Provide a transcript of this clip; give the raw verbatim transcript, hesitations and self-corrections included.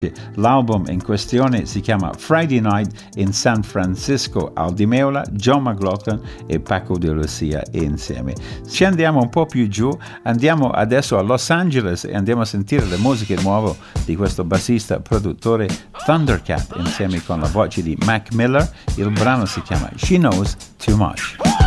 L'album in questione si chiama Friday Night in San Francisco, Al Di Meola, John McLaughlin e Paco de Lucia insieme. Scendiamo un po' più giù, andiamo adesso a Los Angeles e andiamo a sentire le musiche nuove di questo bassista produttore Thundercat insieme con la voce di Mac Miller. Il brano si chiama She Knows Too Much.